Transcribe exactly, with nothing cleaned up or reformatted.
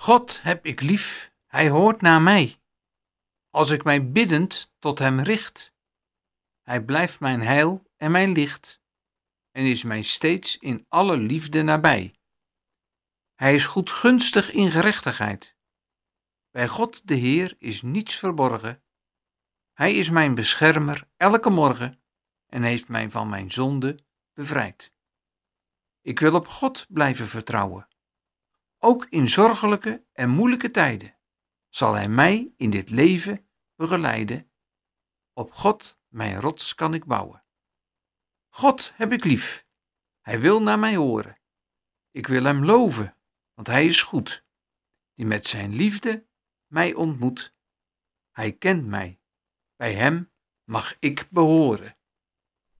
God heb ik lief, hij hoort naar mij. Als ik mij biddend tot hem richt, hij blijft mijn heil en mijn licht en is mij steeds in alle liefde nabij. Hij is goedgunstig in gerechtigheid. Bij God de Heer is niets verborgen. Hij is mijn beschermer elke morgen en heeft mij van mijn zonde bevrijd. Ik wil op God blijven vertrouwen. Ook in zorgelijke en moeilijke tijden zal hij mij in dit leven begeleiden. Op God, mijn rots, kan ik bouwen. God heb ik lief. Hij wil naar mij horen. Ik wil hem loven, want hij is goed, die met zijn liefde mij ontmoet. Hij kent mij. Bij hem mag ik behoren.